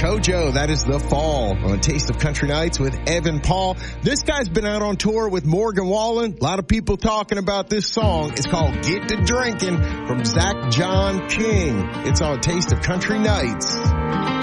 JoJo, that is The Fall on Taste of Country Nights with Evan Paul. This guy's been out on tour with Morgan Wallen. A lot of people talking about this song. It's called Get to Drinking from Zach John King. It's on Taste of Country Nights.